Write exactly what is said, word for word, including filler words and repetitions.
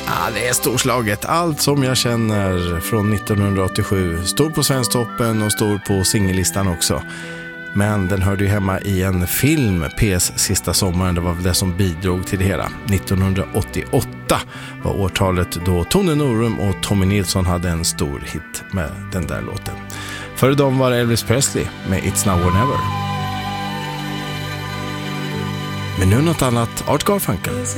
Ja, det är storslaget. Allt som jag känner från nittonhundraåttiosju. Står på Svensktoppen och står på singellistan också. Men den hörde ju hemma i en film, P S Sista sommaren. Det var väl det som bidrog till det hela. nittonhundraåttioåtta var årtalet då Tone Norum och Tommy Nilsson hade en stor hit med den där låten. Före dem var Elvis Presley med It's Now or Never. Men nu något annat, Art Garfunkel.